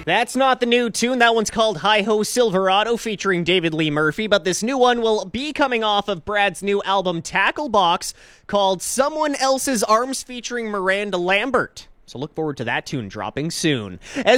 That's not the new tune. That one's called Hi-Ho Silverado featuring David Lee Murphy, but this new one will be coming off of Brad's new album Tackle Box called Someone Else's Arms featuring Miranda Lambert. So look forward to that tune dropping soon.